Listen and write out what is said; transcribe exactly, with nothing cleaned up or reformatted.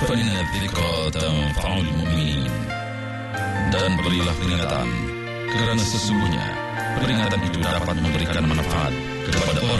فإن الذكرى تنفع المؤمنين. Dan berilah peringatan, karena sesungguhnya peringatan itu dapat memberikan manfaat kepada orang